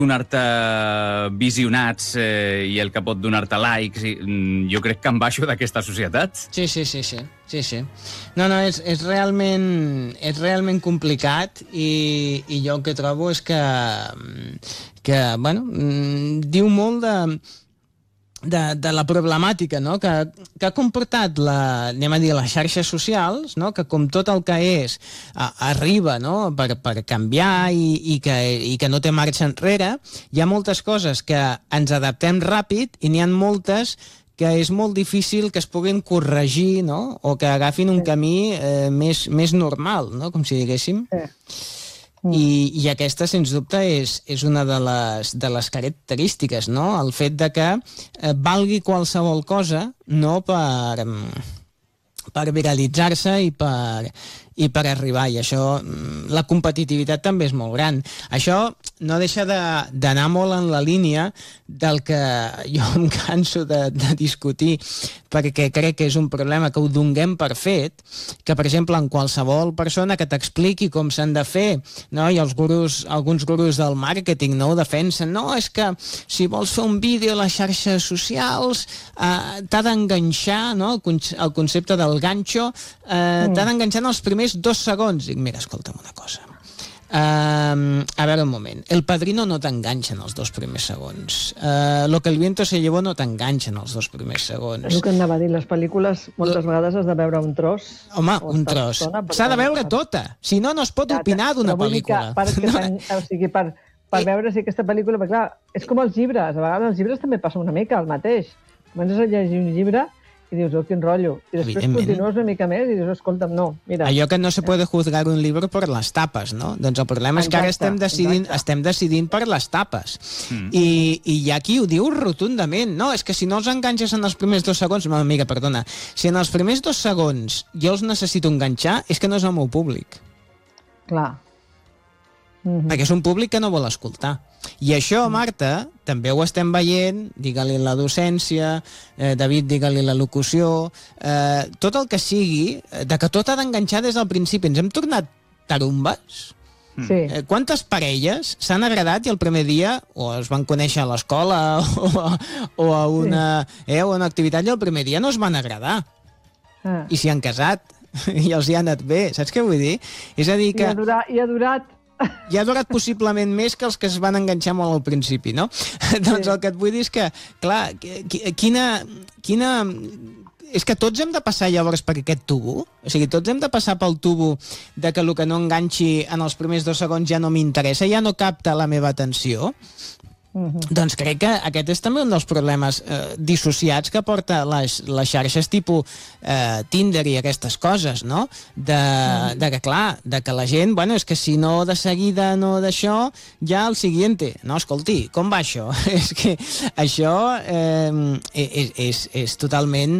donar-te visionats i el que pot donar-te likes, jo crec que em baixo d'aquesta societat. Sí. No, és realment complicat i jo el que trobo és que bueno, diu molt de la problemàtica, no? que ha comportat les xarxes socials, no? Que com tot el que és arriba, no? per canviar i que no té marxa enrere, hi ha moltes coses que ens adaptem ràpid i n'hi ha moltes que és molt difícil que es puguin corregir, no? O que agafin un camí més normal, no? Com si diguéssim. I aquesta, sens dubte, és una de les característiques, no? El fet de que valgui qualsevol cosa, no per viralitzar-se i per arribar, i això, la competitivitat també és molt gran. Això no deixa d'anar molt en la línia del que jo em canso de discutir, perquè crec que és un problema que ho donem per fet, que, per exemple, en qualsevol persona que t'expliqui com s'han de fer, no? I alguns gurus del màrqueting, no, ho defensen, no, és que si vols fer un vídeo a les xarxes socials t'ha d'enganxar, no? El concepte del ganxo, t'ha d'enganxar en els primers 2 segons. Dic, mira, escolta'm una cosa. A veure un moment. El Padrino no t'enganxa en els 2 primers segons. Lo que el viento se llevó no t'enganxa en els 2 primers segons. És el que anava a dir. Les pel·lícules moltes vegades has de veure un tros. Home, un tros. S'ha de veure tota. Si no, no es pot opinar d'una pel·lícula. Per veure si aquesta pel·lícula... Perquè, clar, és com els llibres. A vegades els llibres també passa una mica el mateix. Comences a llegir un llibre i dius, oh, quin rotllo. I després continues una mica més i dius, escolta'm, no, mira. Allò que no se puede juzgar un libro per les tapes, no? Doncs el problema és que ara estem decidint per les tapes. I hi ha qui ho diu rotundament. No, és que si no els enganxes en els primers 2 segons... No, amiga, perdona. Si en els primers 2 segons jo els necessito enganxar, és que no és el meu públic. Clar. Perquè és un públic que no vol escoltar. I això, Marta, també ho estem veient, digue-li la docència, David, digue-li la locució, tot el que sigui, de que tot ha d'enganxar des del principi. Ens hem tornat tarumbes? Sí. Quantes parelles s'han agradat i el primer dia o es van conèixer a l'escola o a una activitat i el primer dia no es van agradar? I s'hi han casat i els hi ha anat bé, saps què vull dir? És a dir que... I ha durat possiblement més que els que es van enganxar molt al principi, no? Doncs el que et vull dir és que, clar, quina... És que tots hem de passar llavors per aquest tubo? O sigui, tots hem de passar pel tubo de que el que no enganxi en els primers 2 segons ja no m'interessa, ja no capta la meva atenció? Doncs crec que aquest és també un dels problemes dissociats que porta les xarxes tipus Tinder i aquestes coses, no? De que, clar, de que la gent, bueno, és que si no de seguida no d'això, ja el siguiente. No, escolti, com va això? És que això és totalment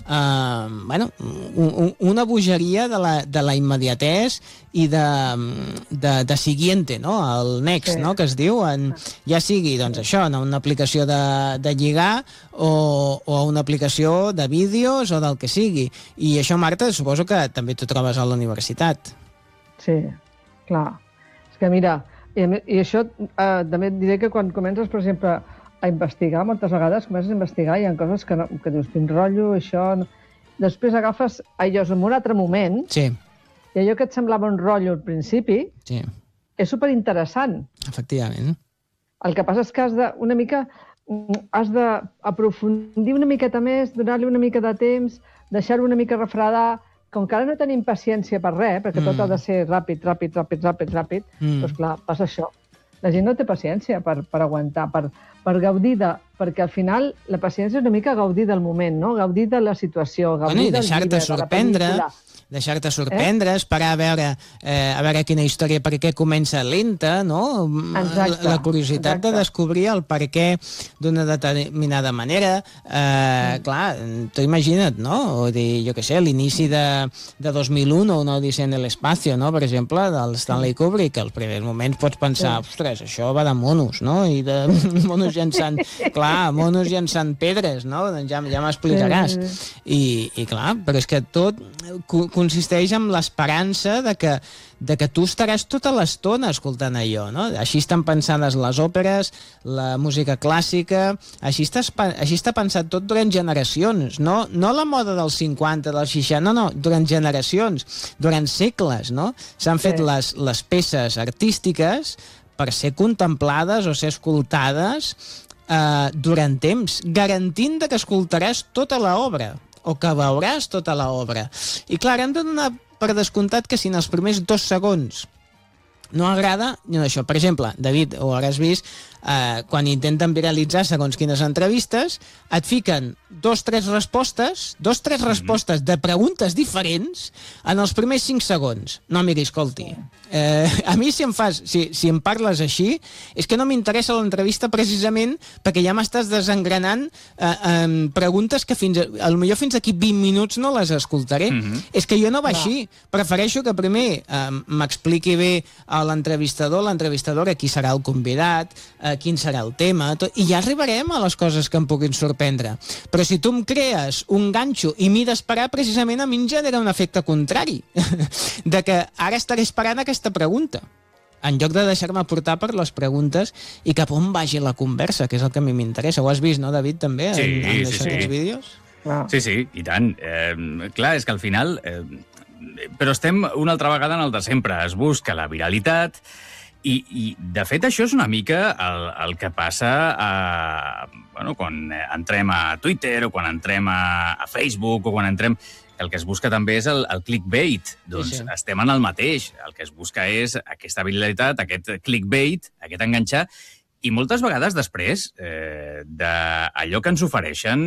una bogeria de la immediatès i de siguiente, no? El next, no? Que es diu, ja sigui doncs això, en una aplicació de lligar o una aplicació de vídeos o del que sigui. I això, Marta, suposo que també t'ho trobes a la universitat. Sí, clar. És que mira, i això també et diré que quan comences, per exemple, a investigar, moltes vegades comences a investigar i hi ha coses que dius, quin rotllo, això... Després agafes allò en un altre moment i allò que et semblava un rotllo al principi és superinteressant. Efectivament. El que passa és que has d'aprofundir una miqueta més, donar-li una mica de temps, deixar-ho una mica refredar. Com que ara no tenim paciència per res, perquè tot ha de ser ràpid, doncs clar, passa això. La gent no té paciència per aguantar, per gaudir perquè al final la paciència és una mica gaudir del moment, no? Gaudir de la situació, gaudir del llibre, de la pel·lícula. Deixar-te sorprendre, esperar a veure quina història, per què comença lenta, no? Exacte. La curiositat de descobrir el per què d'una determinada manera. Clar, tu imagina't, no? O dir, jo què sé, l'inici de 2001 o una Odissea en l'espacio, no? Per exemple, del Stanley Kubrick, als primers moments pots pensar, ostres, això va de monos, no? I de monos llançant... Clar, clar, monos llançant pedres, no? Doncs ja m'explicaràs. I clar, però és que tot consisteix en l'esperança de que tu estaràs tota l'estona escoltant allò, no? Així estan pensades les òperes, la música clàssica, així està pensat tot durant generacions, no la moda dels 50, dels 60, no, durant generacions, durant segles, no? S'han fet les peces artístiques per ser contemplades o ser escoltades durant temps, garantint que escoltaràs tota l'obra o que veuràs tota l'obra. I clar, hem de donar per descomptat que si en els primers 2 segons no agrada, no això. Per exemple, David, ho hauràs vist, quan intenten viralitzar segons quines entrevistes, et fiquen 2-3 respostes de preguntes diferents en els primers 5 segons. No, miri, escolti, a mi si em parles així, és que no m'interessa l'entrevista precisament perquè ja m'estàs desengranant preguntes que potser fins aquí 20 minuts no les escoltaré. És que jo no va així. Prefereixo que primer m'expliqui bé a l'entrevistador, l'entrevistadora, qui serà el convidat, quin serà el tema, i ja arribarem a les coses que em puguin sorprendre. Però si tu em crees un ganxo i m'hi d'esperar, precisament a mi em genera un efecte contrari, de que ara estaré esperant aquesta pregunta, en lloc de deixar-me portar per les preguntes i cap on vagi la conversa, que és el que a mi m'interessa. Ho has vist, no, David, també, en aquests vídeos? Sí, i tant. Clar, és que al final... Però estem una altra vegada en el de sempre. Es busca la viralitat i de fet, això és una mica el que passa quan entrem a Twitter o quan entrem a Facebook o quan entrem... El que es busca també és el clickbait. Doncs sí. Estem en el mateix. El que es busca és aquesta viralitat, aquest clickbait, aquest enganxar, i moltes vegades després d'allò que ens ofereixen,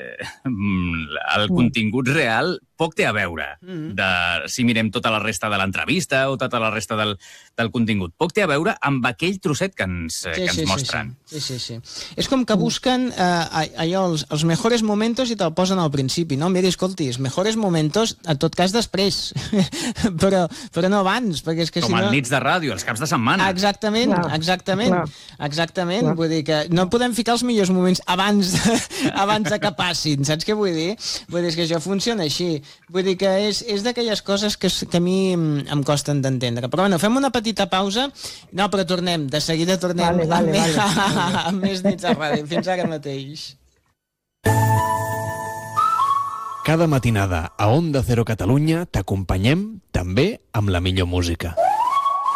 el contingut real poc té a veure si mirem tota la resta de l'entrevista o tota la resta del contingut. Poc té a veure amb aquell trosset que ens mostren. Sí. És com que busquen allò, els mejores momentos i te'l posen al principi, no? Mira, escolti, els mejores momentos, en tot cas, després. però no abans, perquè és que com nits de ràdio, els caps de setmana. Exactament. Vull dir que no podem ficar els millors moments abans de que passin, saps què vull dir? Vull dir que això funciona així. Vull dir que és d'aquelles coses que a mi em costen d'entendre. Però bueno, fem una petita pausa. No, però tornem, de seguida tornem amb més nits a ràdio. Fins ara mateix. Cada matinada a Onda Cero Catalunya t'acompanyem també amb la millor música.